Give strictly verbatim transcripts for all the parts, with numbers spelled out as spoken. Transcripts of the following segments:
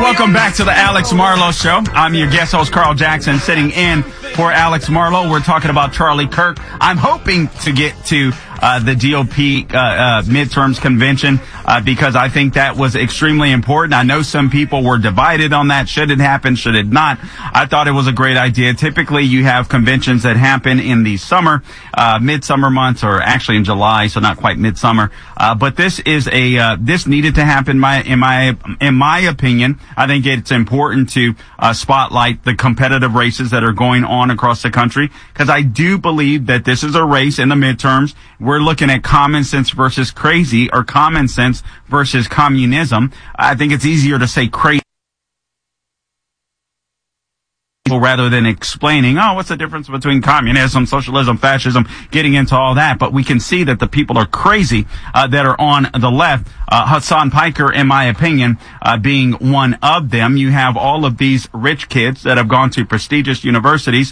welcome back to the Alex Marlowe Show. I'm your guest host, Carl Jackson, sitting in for Alex Marlowe. We're talking about Charlie Kirk. I'm hoping to get to uh, the G O P uh, uh, midterms convention uh, because I think that was extremely important. I know some people were divided on that. Should it happen? Should it not? I thought it was a great idea. Typically, you have conventions that happen in the summer, uh, midsummer months, or actually in July, so not quite midsummer. Uh, but this is a uh, this needed to happen. My in my in my opinion, I think it's important to uh, spotlight the competitive races that are going on across the country, because I do believe that this is a race in the midterms. We're looking at common sense versus crazy, or common sense versus communism. I think it's easier to say crazy rather than explaining, oh, what's the difference between communism, socialism, fascism, getting into all that. But we can see that the people are crazy uh, that are on the left. Uh, Hasan Piker, in my opinion, uh, being one of them. You have all of these rich kids that have gone to prestigious universities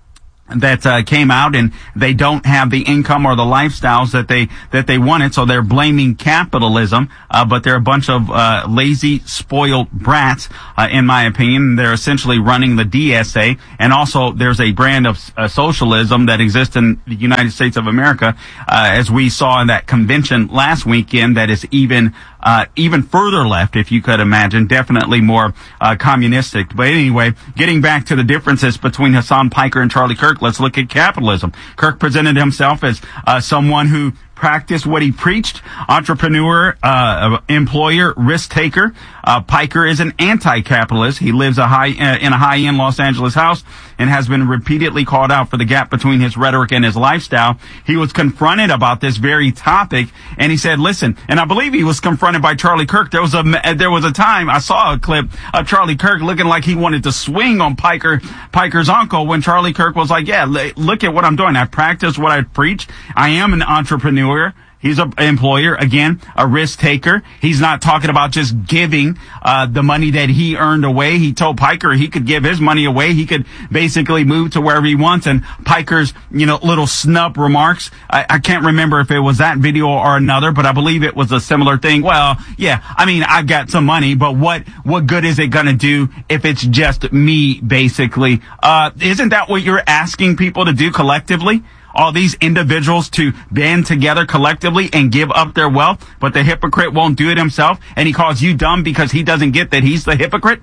that uh, came out, and they don't have the income or the lifestyles that they that they wanted, so they're blaming capitalism, uh, but they're a bunch of uh, lazy, spoiled brats, uh, in my opinion. They're essentially running the D S A, and also there's a brand of uh, socialism that exists in the United States of America, uh, as we saw in that convention last weekend, that is even Uh, even further left, if you could imagine, definitely more uh, communistic. But anyway, getting back to the differences between Hasan Piker and Charlie Kirk, let's look at capitalism. Kirk presented himself as uh, someone who practiced what he preached: entrepreneur, uh, employer, risk taker. Uh, Piker is an anti-capitalist. He lives a high uh, in a high-end Los Angeles house and has been repeatedly called out for the gap between his rhetoric and his lifestyle. He was confronted about this very topic, and he said, listen, and I believe he was confronted by Charlie Kirk. There was a, there was a time I saw a clip of Charlie Kirk looking like he wanted to swing on Piker, Piker's uncle, when Charlie Kirk was like, yeah, look at what I'm doing. I practice what I preach. I am an entrepreneur. He's an employer, again, a risk taker. He's not talking about just giving uh the money that he earned away. He told Piker he could give his money away. He could basically move to wherever he wants. And Piker's, you know, little snub remarks, I, I can't remember if it was that video or another, but I believe it was a similar thing. Well, yeah, I mean, I've got some money, but what what good is it gonna do if it's just me, basically? Uh isn't that what you're asking people to do collectively? All these individuals to band together collectively and give up their wealth, but the hypocrite won't do it himself, and he calls you dumb because he doesn't get that he's the hypocrite?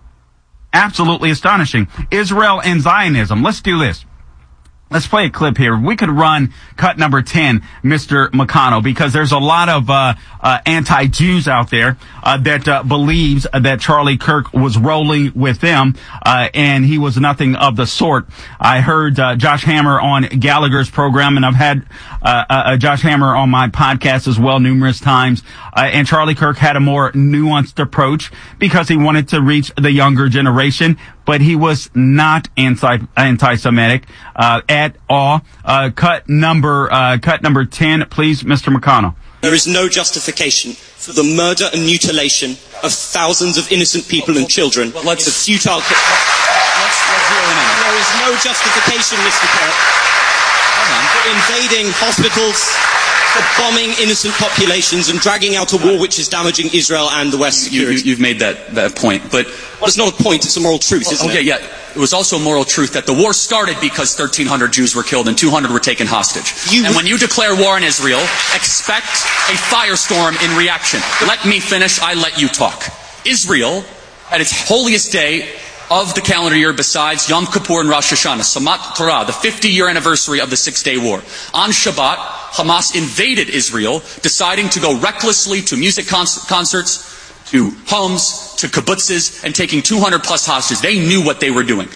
Absolutely astonishing. Israel and Zionism. Let's do this. Let's play a clip here. We could run cut number ten, Mister McConnell, because there's a lot of uh, uh anti-Jews out there uh, that uh, believes that Charlie Kirk was rolling with them, uh, and he was nothing of the sort. I heard uh, Josh Hammer on Gallagher's program, and I've had uh, uh, Josh Hammer on my podcast as well numerous times, uh, and Charlie Kirk had a more nuanced approach because he wanted to reach the younger generation, but he was not anti, anti-Semitic uh, at all. Uh, cut number uh, cut number ten, please, Mister McConnell. There is no justification for the murder and mutilation of thousands of innocent people and children. Well, let's, it's a futile... Let's, let's zero in on it. There is no justification, Mister Kirk, for invading hospitals, for bombing innocent populations and dragging out a war which is damaging Israel and the West's security. You, you, you've made that, that point, but... Well, it's not a point, it's a moral truth, well, isn't okay, it? Yeah, it was also a moral truth that the war started because thirteen hundred Jews were killed and two hundred were taken hostage. You and when you declare war on Israel, expect a firestorm in reaction. Let me finish, I let you talk. Israel, at its holiest day of the calendar year besides Yom Kippur and Rosh Hashanah, Samat Torah, the fifty-year anniversary of the Six-Day War. On Shabbat, Hamas invaded Israel, deciding to go recklessly to music con- concerts, to homes, to kibbutzes, and taking two hundred plus hostages. They knew what they were doing.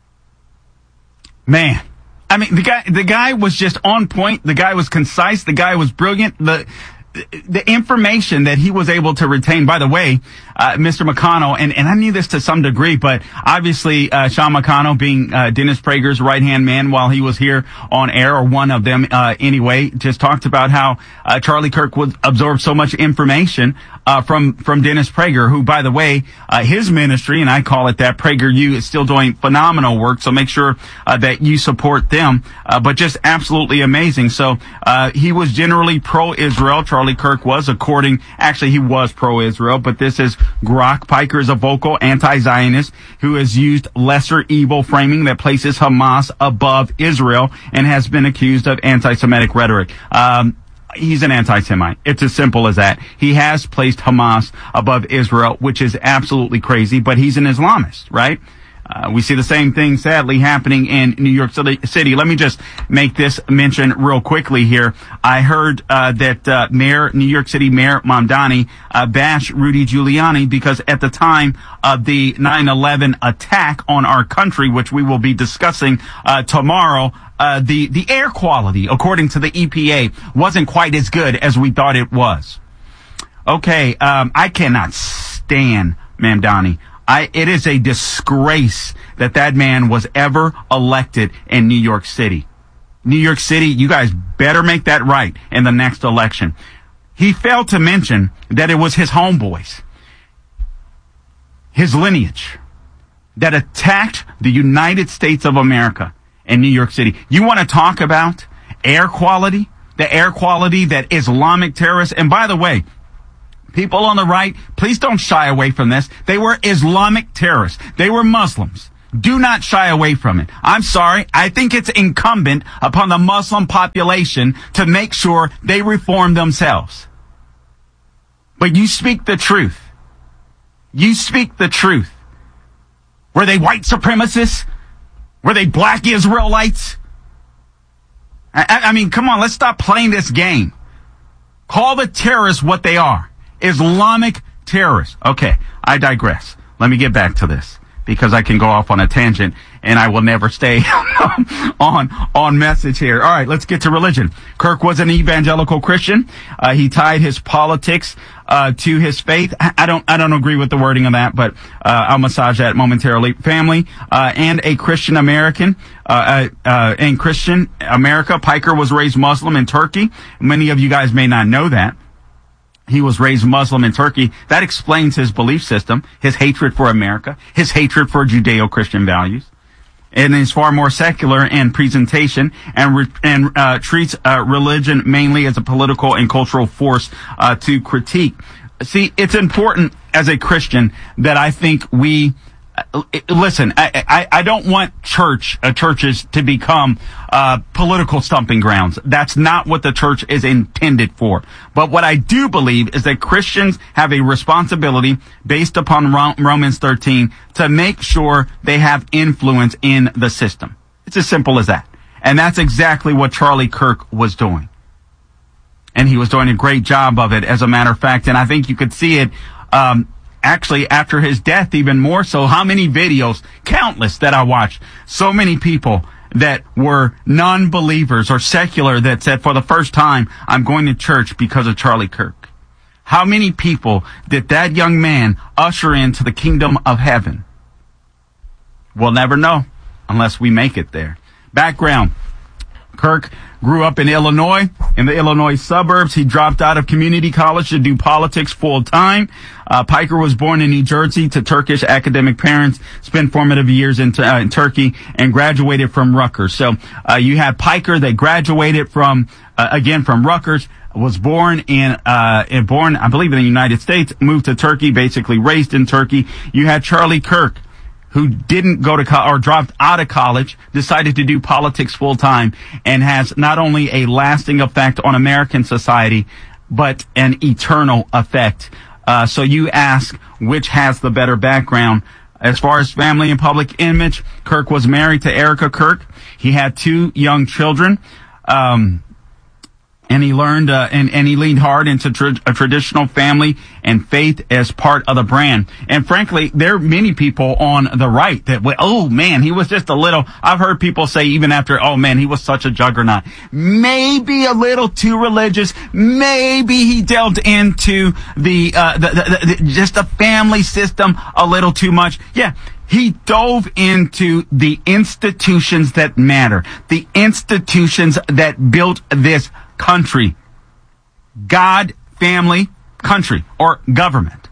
Man, I mean, the guy, the guy was just on point. The guy was concise. The guy was brilliant. The, the information that he was able to retain, by the way, uh, Mister McConnell, and, and I knew this to some degree, but obviously, uh, Sean McConnell being, uh, Dennis Prager's right-hand man while he was here on air, or one of them, uh, anyway, just talked about how, uh, Charlie Kirk would absorb so much information, uh, from, from Dennis Prager, who, by the way, uh, his ministry, and I call it that, PragerU, is still doing phenomenal work, so make sure, uh, that you support them, uh, but just absolutely amazing. So, uh, he was generally pro-Israel. Charlie Charlie Kirk was, according, actually he was pro-Israel, but this is Grok. Piker is a vocal anti-Zionist who has used lesser evil framing that places Hamas above Israel and has been accused of anti-Semitic rhetoric. Um, he's an anti-Semite. It's as simple as that. He has placed Hamas above Israel, which is absolutely crazy, but he's an Islamist, right? Uh, we see the same thing, sadly, happening in New York City. Let me just make this mention real quickly here. I heard uh, that uh, Mayor, New York City Mayor Mamdani uh, bashed Rudy Giuliani because at the time of the nine eleven attack on our country, which we will be discussing uh, tomorrow, uh, the, the air quality, according to the E P A, wasn't quite as good as we thought it was. Okay, um, I cannot stand Mamdani. I, it is a disgrace that that man was ever elected in New York City. New York City, you guys better make that right in the next election. He failed to mention that it was his homeboys, his lineage, that attacked the United States of America in New York City. You want to talk about air quality? The air quality that Islamic terrorists, and by the way, people on the right, please don't shy away from this. They were Islamic terrorists. They were Muslims. Do not shy away from it. I'm sorry. I think it's incumbent upon the Muslim population to make sure they reform themselves. But you speak the truth. You speak the truth. Were they white supremacists? Were they black Israelites? I, I mean, come on, let's stop playing this game. Call the terrorists what they are. Islamic terrorists. Okay, I digress. Let me get back to this because I can go off on a tangent and I will never stay on on message here. All right, let's get to religion. Kirk was an evangelical Christian. Uh, he tied his politics uh, to his faith. I don't I don't agree with the wording of that, but uh, I'll massage that momentarily. Family uh, and a Christian American. Uh, uh, in Christian America, Piker was raised Muslim in Turkey. Many of you guys may not know that. He was raised Muslim in Turkey. That explains his belief system, his hatred for America, his hatred for Judeo-Christian values. And is far more secular in presentation and re- and uh, treats uh, religion mainly as a political and cultural force uh, to critique. See, it's important as a Christian that I think we Uh, listen, I, I, I don't want church, uh, churches to become, uh, political stumping grounds. That's not what the church is intended for. But what I do believe is that Christians have a responsibility based upon Ro- Romans thirteen to make sure they have influence in the system. It's as simple as that. And that's exactly what Charlie Kirk was doing. And he was doing a great job of it, as a matter of fact. And I think you could see it, um, actually, after his death, even more so. How many videos, countless, that I watched. So many people that were non-believers or secular that said, for the first time, I'm going to church because of Charlie Kirk. How many people did that young man usher into the kingdom of heaven? We'll never know unless we make it there. Background. Kirk grew up in Illinois, in the Illinois suburbs. He dropped out of community college to do politics full time. Uh, Piker was born in New Jersey to Turkish academic parents, spent formative years in, uh, in Turkey, and graduated from Rutgers. So uh, you had Piker that graduated from, uh, again, from Rutgers, was born in, uh, born, I believe, in the United States, moved to Turkey, basically raised in Turkey. You had Charlie Kirk, who didn't go to college or dropped out of college, decided to do politics full time, and has not only a lasting effect on American society, but an eternal effect. Uh, so you ask, which has the better background? As far as family and public image, Kirk was married to Erica Kirk. He had two young children. Um, And he learned, uh, and, and he leaned hard into tra- a traditional family and faith as part of the brand. And frankly, there are many people on the right that, oh man, he was just a little, I've heard people say even after, oh man, he was such a juggernaut. Maybe a little too religious. Maybe he delved into the, uh, the, the, the just the family system a little too much. Yeah. He dove into the institutions that matter, the institutions that built this country. God, family, country, or government.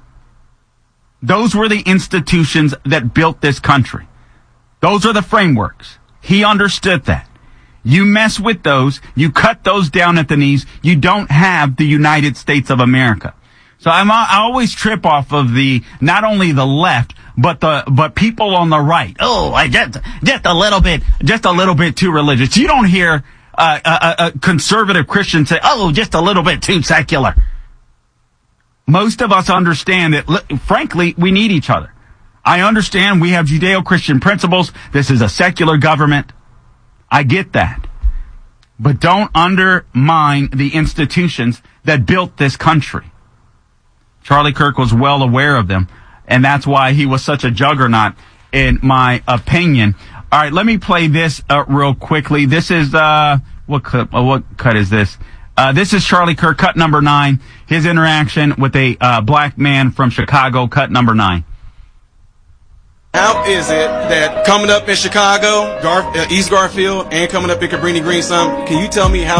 Those were the institutions that built this country. Those are the frameworks. He understood that. You mess with those, you cut those down at the knees, you don't have the United States of America. So I'm, I always trip off of the, not only the left, but the, but people on the right. Oh, I just, just a little bit, just a little bit too religious. You don't hear uh, a, a conservative Christian say, oh, just a little bit too secular. Most of us understand that, frankly, we need each other. I understand we have Judeo-Christian principles. This is a secular government. I get that. But don't undermine the institutions that built this country. Charlie Kirk was well aware of them, and that's why he was such a juggernaut, in my opinion. All right, let me play this uh, real quickly. This is, uh, what cut, uh, what cut is this? Uh, this is Charlie Kirk, cut number nine, his interaction with a uh, black man from Chicago, cut number nine. How is it that coming up in Chicago, Gar- uh, East Garfield, and coming up in Cabrini Green, son, can you tell me how